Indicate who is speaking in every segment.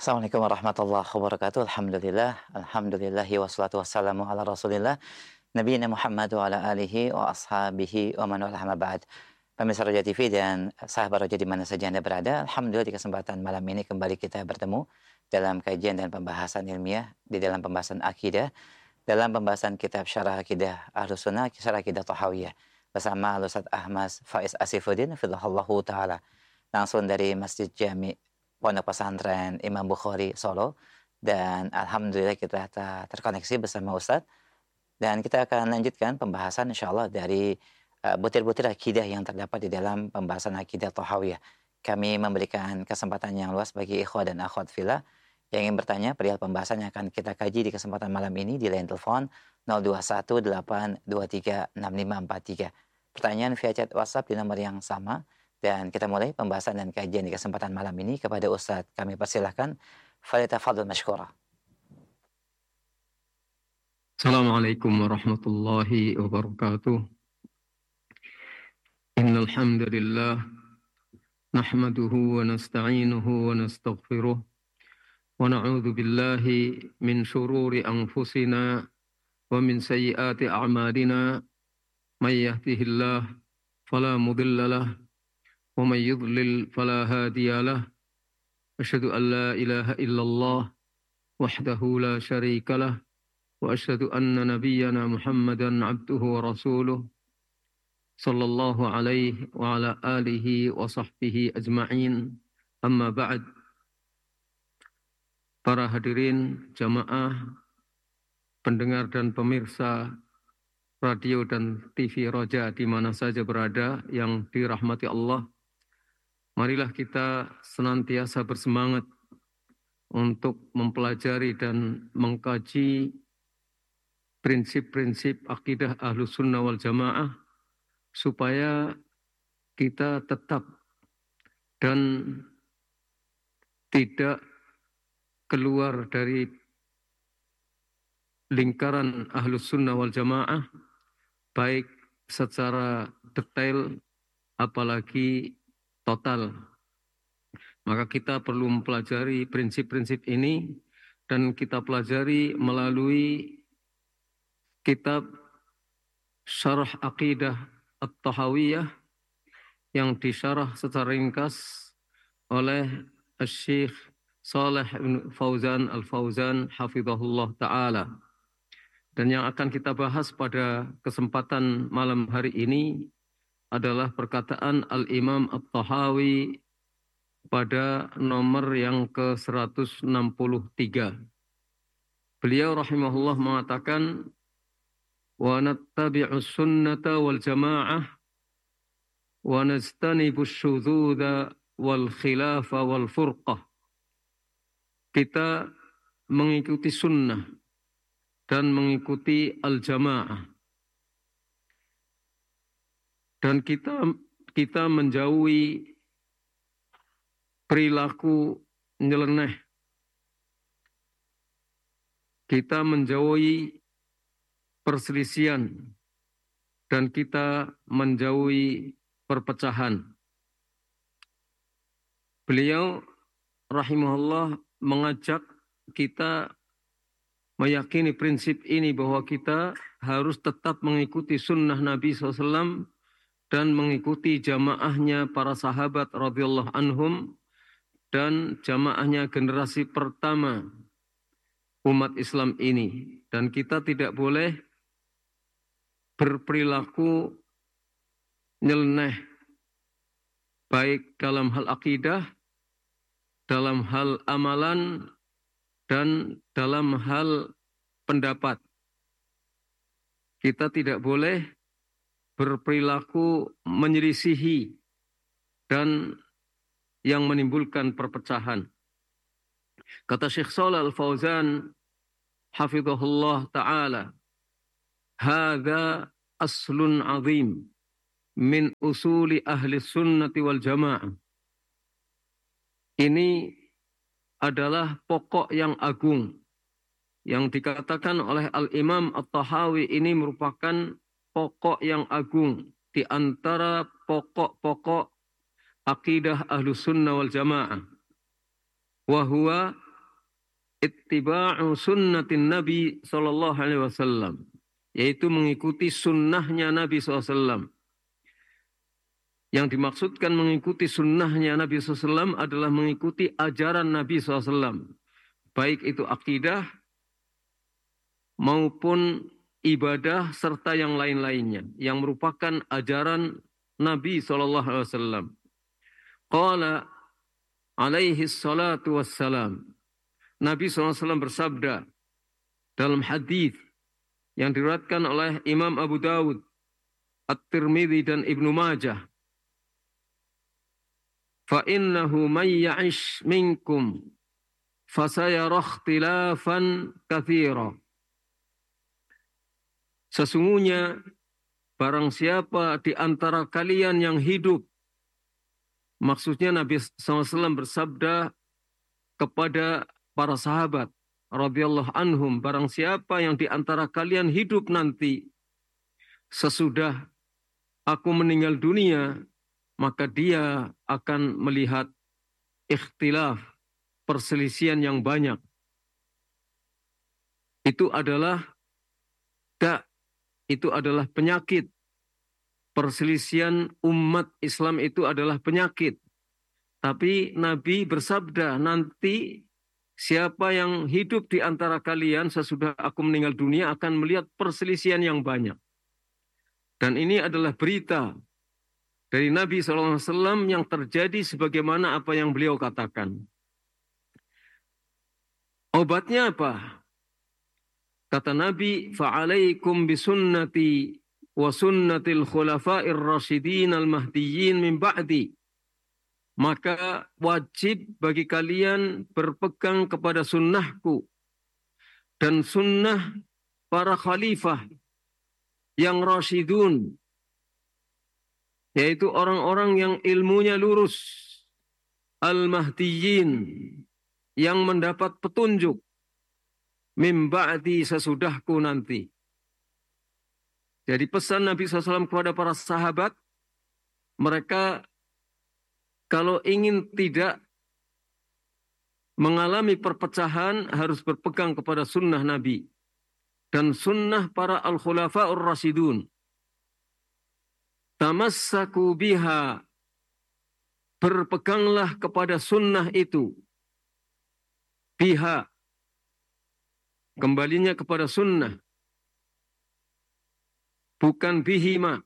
Speaker 1: Assalamualaikum warahmatullahi wabarakatuh. Alhamdulillahi wassalatu wassalamu ala Rasulillah nabiyina Muhammad wa ala alihi wa ashabihi wa man wala amma ba'd. Pemirsa Roja TV dan sahabat Roja di mana saja Anda berada, alhamdulillah di kesempatan malam ini kembali kita bertemu dalam kajian dan pembahasan ilmiah di dalam pembahasan akidah, dalam pembahasan kitab Syarah Akidah Ahlus Sunnah, Syarah Akidah Thahawiyah bersama Ustaz Ahmad Faiz Asifuddin fidhallahu taala langsung dari Masjid Jami Pondok Pesantren Imam Bukhari Solo, dan alhamdulillah kita terkoneksi bersama Ustadz, dan kita akan lanjutkan pembahasan insyaallah dari butir-butir akidah yang terdapat di dalam pembahasan akidah Thahawiyah. Kami memberikan kesempatan yang luas bagi ikhwah dan akhwat fillah yang ingin bertanya perihal pembahasan yang akan kita kaji di kesempatan malam ini di line telepon 0218236543. Pertanyaan via chat WhatsApp di nomor yang sama. Dan kita mulai pembahasan dan kajian di kesempatan malam ini kepada Ustadz. Kami persilahkan. Falyatafadhal mashkura.
Speaker 2: Assalamualaikum warahmatullahi wabarakatuh. Innal hamdalillah nahmaduhu wa nasta'inuhu wa nastaghfiruh wa na'udzu billahi min shururi anfusina wa min sayyiati a'malina may yahdihillahu fala mudilla lahu ومن يضلل فلا هادي له أشهد أن لا إله إلا الله وحده لا شريك له وأشهد أن نبينا محمدا عبده ورسوله صلى الله عليه وعلى آله وصحبه أجمعين أما بعد. Para hadirin jamaah, pendengar dan pemirsa radio dan TV Roja di mana saja berada yang dirahmati Allah, marilah kita senantiasa bersemangat untuk mempelajari dan mengkaji prinsip-prinsip akidah Ahlus Sunnah wal Jamaah supaya kita tetap dan tidak keluar dari lingkaran Ahlus Sunnah wal Jamaah baik secara detail apalagi total. Maka kita perlu mempelajari prinsip-prinsip ini dan kita pelajari melalui kitab Syarah Aqidah At-Thahawiyah yang disyarah secara ringkas oleh Syekh Shalih bin Fauzan Al-Fauzan hafizahullah ta'ala. Dan yang akan kita bahas pada kesempatan malam hari ini adalah perkataan Al-Imam At-Tahawi pada nomor yang ke-163. Beliau rahimahullah mengatakan, wa nattabi'us sunnata wal jamaah wa najtanibus syudzuda wal khilafa wal furqah. Kita mengikuti sunnah dan mengikuti al-jamaah. Dan kita menjauhi perilaku nyeleneh. Kita menjauhi perselisihan. Dan kita menjauhi perpecahan. Beliau rahimahullah mengajak kita meyakini prinsip ini bahwa kita harus tetap mengikuti sunnah Nabi SAW dan mengikuti jamaahnya para sahabat radhiyallahu anhum dan jamaahnya generasi pertama umat Islam ini. Dan kita tidak boleh berperilaku nyeleneh baik dalam hal akidah, dalam hal amalan, dan dalam hal pendapat. Kita tidak boleh berperilaku menyelisihi dan yang menimbulkan perpecahan. Kata Syekh Shalih Al-Fauzan hafizahullah ta'ala, hadza aslun azim min usuli ahli sunnati wal jamaah. Ini adalah pokok yang agung yang dikatakan oleh Al-Imam At-Tahawi. Ini merupakan pokok yang agung di antara pokok-pokok akidah Ahlus Sunnah wal Jamaah. Wa huwa ittiba'u sunnatin Nabi sallallahu alaihi wasallam, yaitu mengikuti sunnahnya Nabi SAW. Yang dimaksudkan mengikuti sunnahnya Nabi SAW adalah mengikuti ajaran Nabi SAW, baik itu akidah maupun ibadah serta yang lain-lainnya yang merupakan ajaran Nabi SAW. Qala alaihi salatu wassalam, Nabi SAW bersabda dalam hadis yang diriwayatkan oleh Imam Abu Dawud, At-Tirmidzi dan Ibnu Majah, fa innahu may ya'ish minkum fasayara ikhtilafan katsira. Sesungguhnya barang siapa di antara kalian yang hidup, maksudnya Nabi SAW bersabda kepada para sahabat radhiyallahu anhum, barang siapa yang di antara kalian hidup nanti sesudah aku meninggal dunia, maka dia akan melihat ikhtilaf, perselisihan yang banyak. Itu adalah penyakit. Perselisihan umat Islam itu adalah penyakit. Tapi Nabi bersabda, nanti siapa yang hidup di antara kalian sesudah aku meninggal dunia akan melihat perselisihan yang banyak. Dan ini adalah berita dari Nabi SAW yang terjadi sebagaimana apa yang beliau katakan. Obatnya apa? Kata Nabi, fa'alaikum bisunnati wa sunnatil khulafa'ir rasyidin al-mahdiyyin min ba'di. Maka wajib bagi kalian berpegang kepada sunnahku dan sunnah para khalifah yang rasyidun, yaitu orang-orang yang ilmunya lurus, al-mahdiyyin, yang mendapat petunjuk, min ba'di, sesudahku nanti. Jadi pesan Nabi SAW kepada para sahabat, mereka kalau ingin tidak mengalami perpecahan harus berpegang kepada sunnah Nabi dan sunnah para al-khulafa'ur rasyidun. Tamassaku biha, berpeganglah kepada sunnah itu. Biha, kembalinya kepada sunnah. Bukan bihima,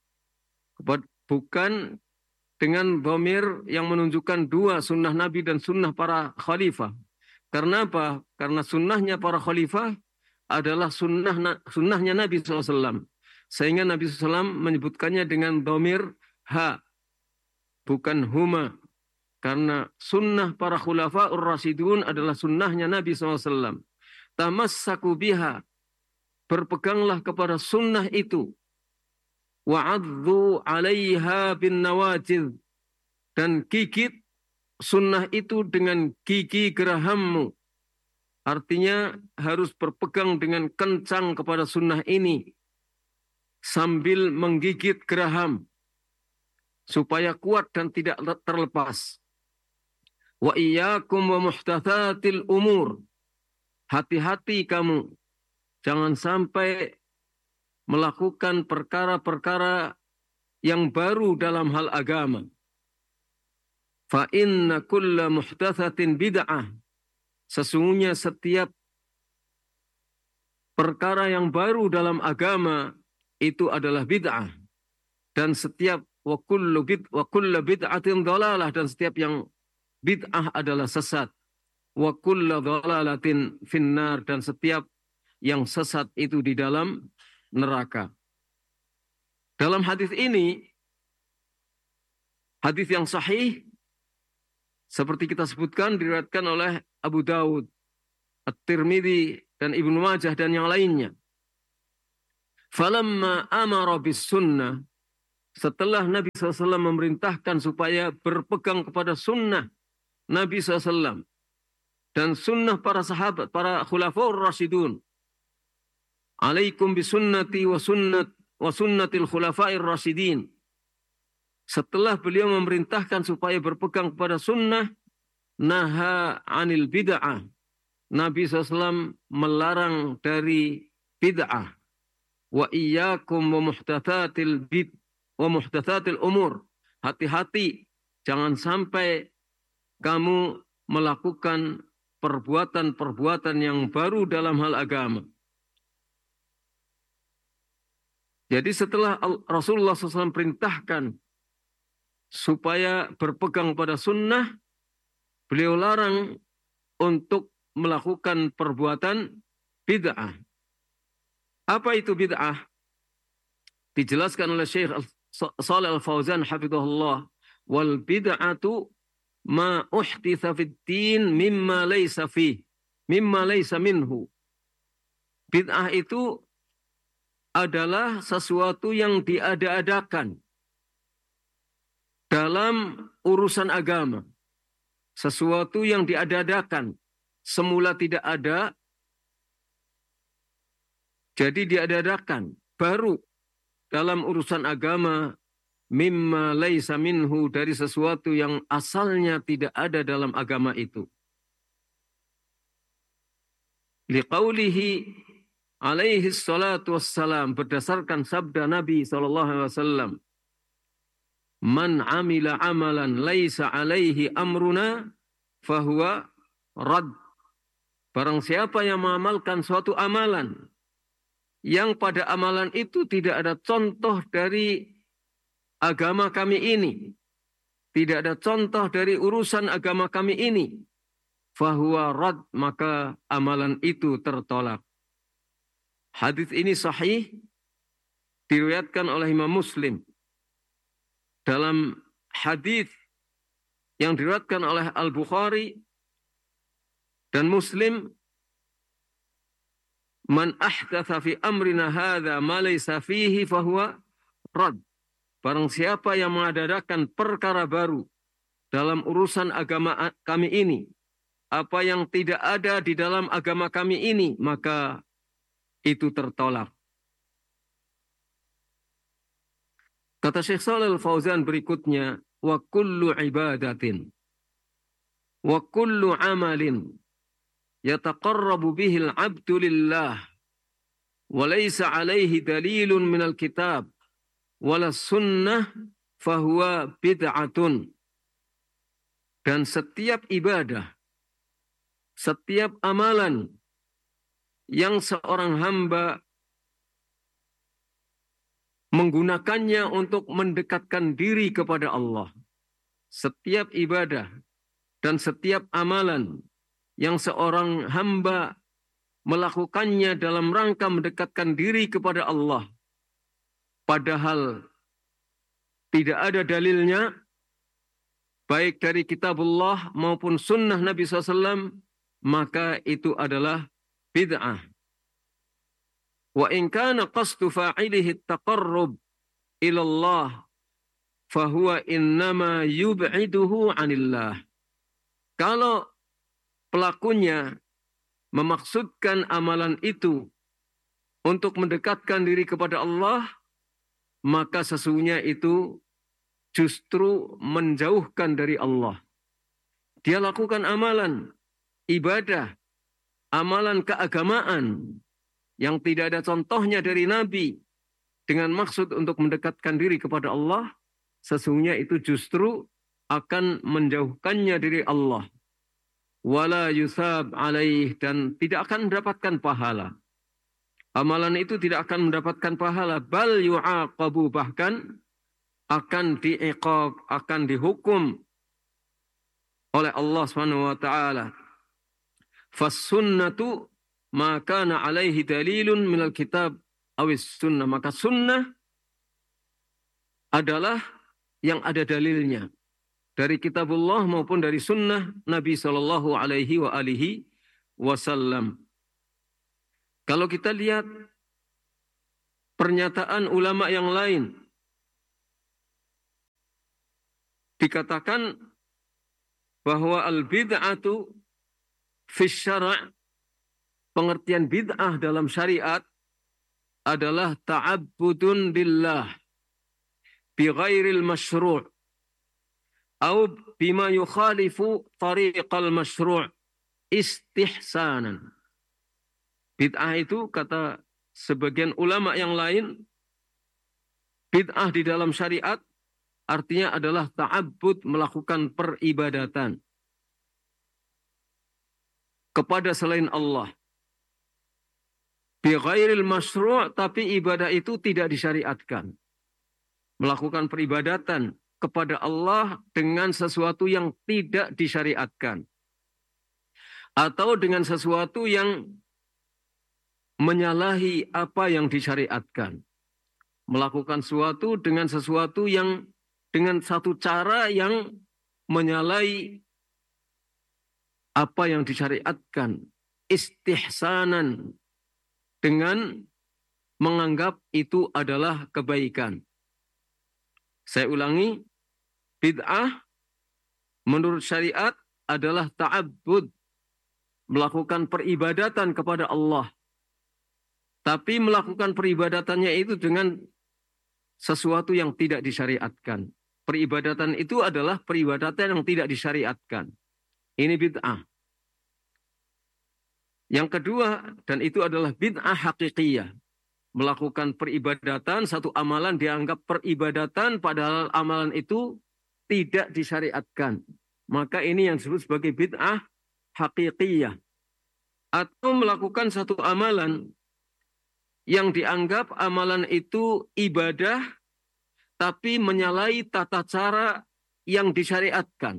Speaker 2: bukan dengan dhamir yang menunjukkan dua, sunnah Nabi dan sunnah para khalifah. Karena apa? Karena sunnahnya para khalifah adalah sunnahnya Nabi SAW. Sehingga Nabi SAW menyebutkannya dengan dhamir ha, bukan huma. Karena sunnah para khulafa'ur rasyidun adalah sunnahnya Nabi SAW. Tamassaku biha, berpeganglah kepada sunnah itu. Wa'adzu 'alaiha bin nawajidh, dan gigit sunnah itu dengan gigi gerahammu. Artinya harus berpegang dengan kencang kepada sunnah ini sambil menggigit geraham supaya kuat dan tidak terlepas. Wa iyyakum wa muhdatsatil umur, hati-hati kamu jangan sampai melakukan perkara-perkara yang baru dalam hal agama. Fa inna kulla muhdatsatin bid'ah, sesungguhnya setiap perkara yang baru dalam agama itu adalah bid'ah, dan setiap wa kullu bid'atin dhalalah, dan setiap yang bid'ah adalah sesat. Wa kullu dhalalatin finnar, dan setiap yang sesat itu di dalam neraka. Dalam hadis ini, hadis yang sahih, seperti kita sebutkan, diriwayatkan oleh Abu Dawud, At-Tirmidzi, dan Ibnu Majah, dan yang lainnya. Falamma amara bis sunnah, setelah Nabi SAW memerintahkan supaya berpegang kepada sunnah Nabi SAW dan sunnah para sahabat, para khulafaur rasyidun, alaikum bisunnati wa sunnatil khulafa'ir rasyidin. Setelah beliau memerintahkan supaya berpegang kepada sunnah, naha anil bid'ah, Nabi SAW melarang dari bid'ah. Wa iyyakum wa muhdatsatil umur. Hati-hati, jangan sampai kamu melakukan perbuatan-perbuatan yang baru dalam hal agama. Jadi setelah Rasulullah SAW perintahkan supaya berpegang pada sunnah, beliau larang untuk melakukan perbuatan bid'ah. Apa itu bid'ah? Dijelaskan oleh Syekh Shalih Al-Fauzan hafizahullah, wal bid'atu ma uhditsa fid din mimma laysa minhu. Bid'ah itu adalah sesuatu yang diada-adakan dalam urusan agama. Sesuatu yang diada-adakan, semula tidak ada, jadi diada-adakan. Baru dalam urusan agama, mimma laisa minhu, dari sesuatu yang asalnya tidak ada dalam agama itu. Liqaulihi alaihi salatu wassalam, berdasarkan sabda Nabi SAW, man amila amalan laisa alaihi amruna fahuwa rad. Barang siapa yang mengamalkan suatu amalan yang pada amalan itu tidak ada contoh dari agama kami ini, tidak ada contoh dari urusan agama kami ini, fahuwa rad, maka amalan itu tertolak. Hadis ini sahih, diriwayatkan oleh Imam Muslim. Dalam hadis yang diriwayatkan oleh Al-Bukhari dan Muslim, man ahdatsa fi amrina hadza ma laysa fihi fahuwa rad. Barang siapa yang mengadakan perkara baru dalam urusan agama kami ini, apa yang tidak ada di dalam agama kami ini, maka itu tertolak. Kata Syekh Shalih Al-Fauzan berikutnya, wa kullu ibadatin wa kullu amalin yataqarrabu bihi al-'abdu lillah wa laysa 'alaihi dalilun minal kitab wala sunnah fahuwa bid'atun. Dan setiap ibadah, setiap amalan yang seorang hamba menggunakannya untuk mendekatkan diri kepada Allah, setiap ibadah dan setiap amalan yang seorang hamba melakukannya dalam rangka mendekatkan diri kepada Allah, padahal tidak ada dalilnya, baik dari kitabullah maupun sunnah Nabi SAW, maka itu adalah bid'ah. Wa in kana qasdu fa'ilihi at-taqarrub ila Allah fahuwa innama yub'iduhu 'anillah. Kalau pelakunya memaksudkan amalan itu untuk mendekatkan diri kepada Allah, maka sesungguhnya itu justru menjauhkan dari Allah. Dia lakukan amalan ibadah, amalan keagamaan yang tidak ada contohnya dari Nabi dengan maksud untuk mendekatkan diri kepada Allah, sesungguhnya itu justru akan menjauhkannya dari Allah. Wala yusab alaih, dan tidak akan mendapatkan pahala. Amalan itu tidak akan mendapatkan pahala, bal yu'aqabu, bahkan akan diiqab, akan dihukum oleh Allah Subhanahu wa taala. Fas-sunnatu ma kana alaihi dalilun minal kitab awis sunnah. Maka sunnah adalah yang ada dalilnya dari kitabullah maupun dari sunnah Nabi sallallahu alaihi wa alihi wasallam. Kalau kita lihat pernyataan ulama yang lain, dikatakan bahwa al-bid'atu fi syara', pengertian bid'ah dalam syariat adalah ta'abbudun lillah bi ghairil masyru' au bima yukhalifu tariqal masyru'. istihsanan. Bid'ah itu kata sebagian ulama yang lain, bid'ah di dalam syariat artinya adalah ta'abbud, melakukan peribadatan kepada selain Allah. Bi ghairil masyru', tapi ibadah itu tidak disyariatkan. Melakukan peribadatan kepada Allah dengan sesuatu yang tidak disyariatkan. Atau dengan sesuatu yang menyalahi apa yang disyariatkan. Melakukan sesuatu dengan sesuatu yang dengan satu cara yang menyalahi apa yang disyariatkan. Istihsanan, dengan menganggap itu adalah kebaikan. Saya ulangi, bid'ah menurut syariat adalah ta'abbud, melakukan peribadatan kepada Allah. Tapi melakukan peribadatannya itu dengan sesuatu yang tidak disyariatkan. Peribadatan itu adalah peribadatan yang tidak disyariatkan. Ini bid'ah. Yang kedua, dan itu adalah bid'ah hakikiyah. Melakukan peribadatan, satu amalan dianggap peribadatan, padahal amalan itu tidak disyariatkan. Maka ini yang disebut sebagai bid'ah hakikiyah. Atau melakukan satu amalan yang dianggap amalan itu ibadah, tapi menyalahi tata cara yang disyariatkan.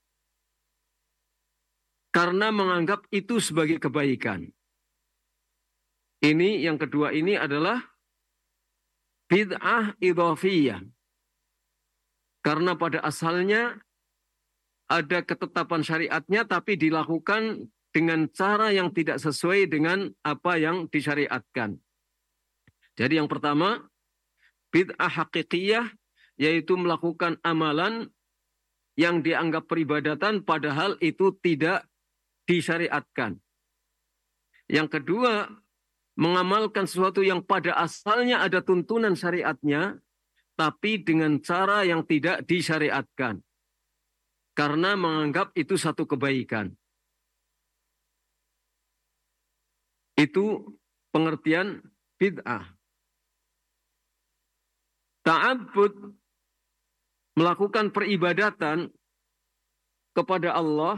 Speaker 2: Karena menganggap itu sebagai kebaikan. Ini yang kedua ini adalah bid'ah idhafiyah. Karena pada asalnya ada ketetapan syariatnya, tapi dilakukan dengan cara yang tidak sesuai dengan apa yang disyariatkan. Jadi yang pertama, bid'ah hakikiyah, yaitu melakukan amalan yang dianggap peribadatan padahal itu tidak disyariatkan. Yang kedua, mengamalkan sesuatu yang pada asalnya ada tuntunan syariatnya, tapi dengan cara yang tidak disyariatkan. Karena menganggap itu satu kebaikan. Itu pengertian bid'ah. Ta'abbud, melakukan peribadatan kepada Allah,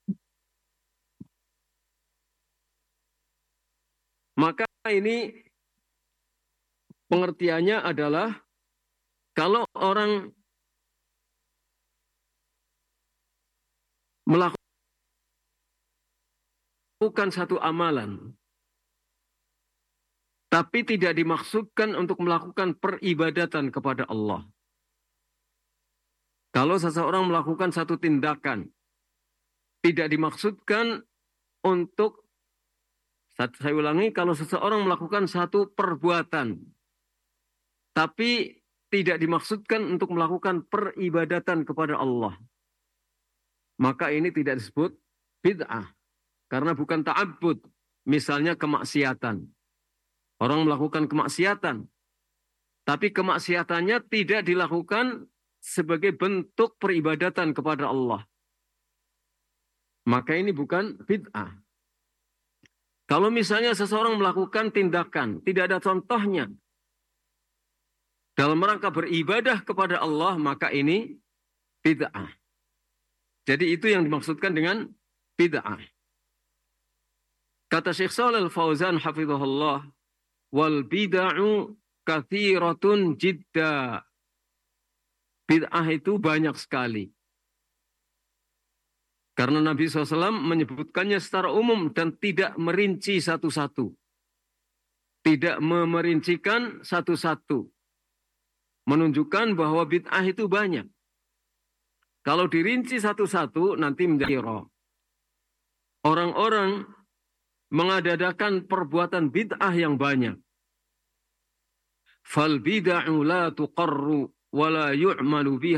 Speaker 2: maka ini pengertiannya adalah kalau orang melakukan satu amalan, tapi tidak dimaksudkan untuk melakukan peribadatan kepada Allah. Kalau seseorang melakukan satu tindakan, tidak dimaksudkan untuk, saya ulangi, kalau seseorang melakukan satu perbuatan, tapi tidak dimaksudkan untuk melakukan peribadatan kepada Allah, maka ini tidak disebut bid'ah. Karena bukan ta'abbud. Misalnya kemaksiatan. Orang melakukan kemaksiatan, tapi kemaksiatannya tidak dilakukan sebagai bentuk peribadatan kepada Allah. Maka ini bukan bid'ah. Kalau misalnya seseorang melakukan tindakan, tidak ada contohnya dalam rangka beribadah kepada Allah, maka ini bid'ah. Jadi itu yang dimaksudkan dengan bid'ah. Kata Syekh Shalih Al-Fauzan hafizahullah, wal bid'u kathiratun jidda. Bid'ah itu banyak sekali. Karena Nabi SAW menyebutkannya secara umum dan tidak merinci satu-satu. Tidak memerincikan satu-satu. Menunjukkan bahwa bid'ah itu banyak. Kalau dirinci satu-satu nanti menjadi roh. Orang-orang mengadakan perbuatan bid'ah yang banyak. Fal bid'u la tuqarru wa la yu'malu biha